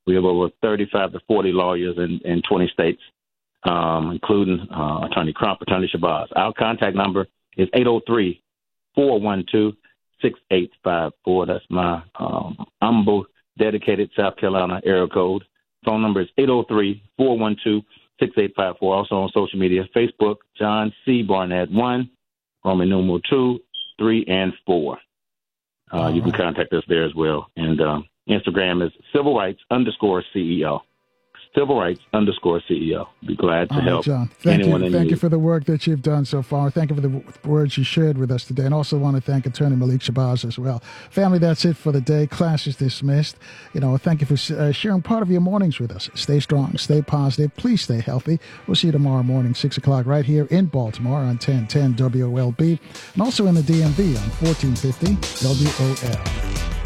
We have over 35 to 40 lawyers in 20 states, including Attorney Crump, Attorney Shabazz. Our contact number is 803-412-6854. That's my humble, dedicated South Carolina area code. Phone number is 803-412-6854. Also on social media, Facebook, John C. Barnett 1, Roman numeral 2, 3, and 4. You can contact us there as well. And Instagram is civil rights _CEO. Civil rights _CEO. Be glad to help John. anyone in need. Thank you for the work that you've done so far. Thank you for the words you shared with us today. And also want to thank Attorney Malik Shabazz as well. Family, that's it for the day. Class is dismissed. Thank you for sharing part of your mornings with us. Stay strong, stay positive. Please stay healthy. We'll see you tomorrow morning, 6 o'clock, right here in Baltimore on 1010 WOLB. And also in the DMV on 1450 WOL.